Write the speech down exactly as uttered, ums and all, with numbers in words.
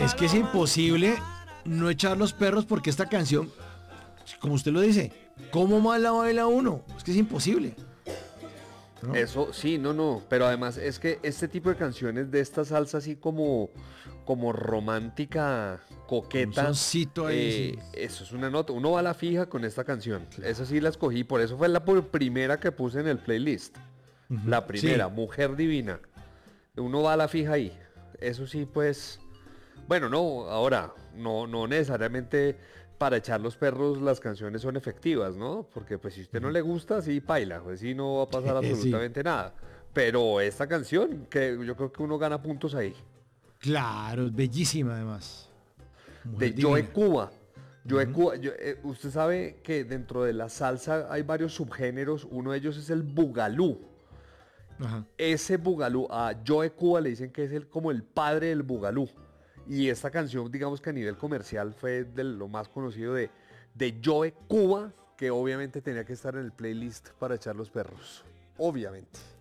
es que es imposible no echar los perros porque esta canción, como usted lo dice, ¿cómo más la baila uno? Es que es imposible. ¿No? Eso, sí, no, no, pero además es que este tipo de canciones de esta salsa así como, como romántica, Un coqueta, soncito ahí, eh, sí. eso es una nota, uno va a la fija con esta canción, esa sí la escogí, por eso fue la por- primera que puse en el playlist, Ujú, la primera, sí. Mujer Divina, uno va a la fija ahí, eso sí pues, bueno, no, ahora, no, no necesariamente para echar los perros las canciones son efectivas, ¿no? Porque pues si a usted no le gusta, sí, paila, pues sí, no va a pasar Sí, absolutamente nada. Pero esta canción, que yo creo que uno gana puntos ahí, claro, es bellísima además. Mujer de Joe divina. Cuba. Joe Ujú, Cuba, yo- eh, usted sabe que dentro de la salsa hay varios subgéneros, uno de ellos es el bugalú. ajá. Ese bugalú, a Joe Cuba le dicen que es el, como el padre del bugalú. Y esta canción, digamos que a nivel comercial fue de lo más conocido de, de Joe Cuba, que obviamente tenía que estar en el playlist para echar los perros. Obviamente.